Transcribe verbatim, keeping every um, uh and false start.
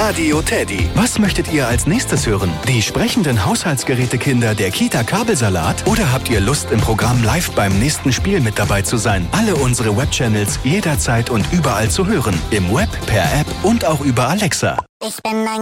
Radio Teddy. Was möchtet ihr als nächstes hören? Die sprechenden Haushaltsgerätekinder der Kita Kabelsalat? Oder habt ihr Lust, im Programm live beim nächsten Spiel mit dabei zu sein? Alle unsere Webchannels jederzeit und überall zu hören. Im Web, per App und auch über Alexa. Ich bin ein